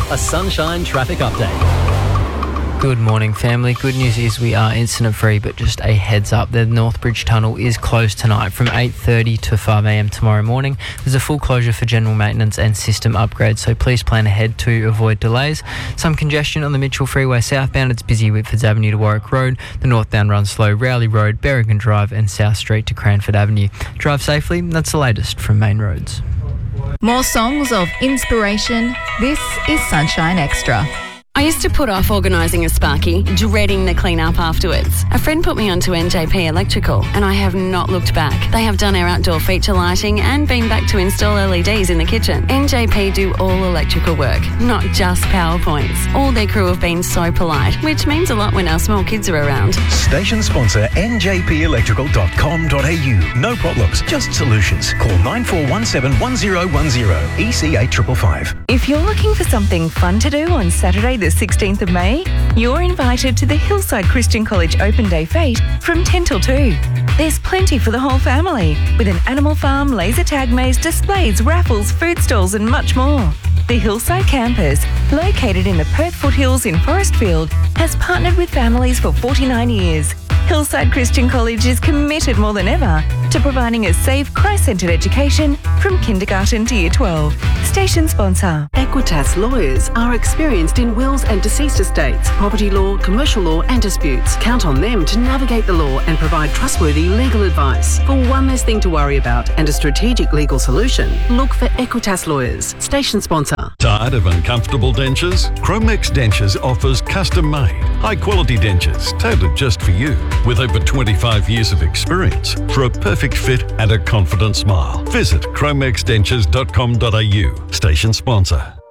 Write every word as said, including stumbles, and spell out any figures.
A Sunshine traffic update. Good morning, family. Good news is we are incident free, but just a heads up, the Northbridge Tunnel is closed tonight from eight thirty to five a m tomorrow morning. There's a full closure for general maintenance and system upgrades, so please plan ahead to avoid delays. Some congestion on the Mitchell Freeway southbound. It's busy Whitfords Avenue to Warwick Road. The northbound runs slow, Rowley Road, Berrigan Drive and South Street to Cranford Avenue. Drive safely. That's the latest from Main Roads. More songs of inspiration. This is Sunshine Extra. I used to put off organising a Sparky, dreading the clean-up afterwards. A friend put me onto N J P Electrical and I have not looked back. They have done our outdoor feature lighting and been back to install L E Ds in the kitchen. N J P do all electrical work, not just PowerPoints. All their crew have been so polite, which means a lot when our small kids are around. Station sponsor N J P electrical dot com dot a u. No problems, just solutions. Call nine four one seven one zero one zero. E C eight five five five. If you're looking for something fun to do on Saturday the sixteenth of May, you're invited to the Hillside Christian College Open Day Fete from ten till two. There's plenty for the whole family, with an animal farm, laser tag maze, displays, raffles, food stalls and much more. The Hillside campus, located in the Perth foothills in Forestfield, has partnered with families for forty-nine years. Hillside Christian College is committed more than ever to providing a safe, Christ-centred education from kindergarten to year twelve. Station sponsor. Equitas lawyers are experienced in wills and deceased estates, property law, commercial law and disputes. Count on them to navigate the law and provide trustworthy legal advice. For one less thing to worry about and a strategic legal solution, look for Equitas lawyers. Station sponsor. Tired of uncomfortable dentures? Chromex Dentures offers custom-made, high-quality dentures tailored just for you. With over twenty-five years of experience for a perfect fit and a confident smile. Visit chromex dentures dot com dot a u. Station sponsor.